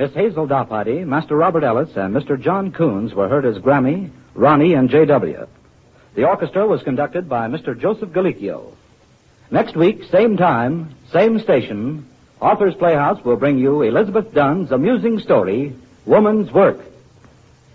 Miss Hazel Doppity, Master Robert Ellis, and Mr. John Coons were heard as Grammy, Ronnie, and J.W. The orchestra was conducted by Mr. Joseph Galicchio. Next week, same time, same station, Authors Playhouse will bring you Elizabeth Dunn's amusing story, Woman's Work.